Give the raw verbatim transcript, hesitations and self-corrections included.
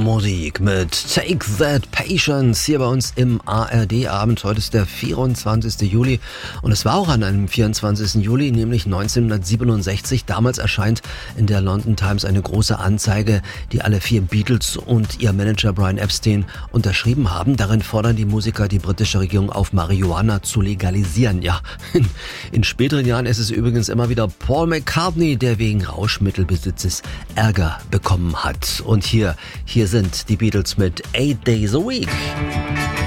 Musik mit Take That Patience hier bei uns im A R D-Abend. Heute ist der vierundzwanzigster Juli und es war auch an einem vierundzwanzigsten Juli, nämlich neunzehnhundertsiebenundsechzig. Damals erscheint in der London Times eine große Anzeige, die alle vier Beatles und ihr Manager Brian Epstein unterschrieben haben. Darin fordern die Musiker die britische Regierung auf, Marihuana zu legalisieren. Ja, in, in späteren Jahren ist es übrigens immer wieder Paul McCartney, der wegen Rauschmittelbesitzes Ärger bekommen hat. Und hier, hier sind die Beatles mit Eight Days a Week.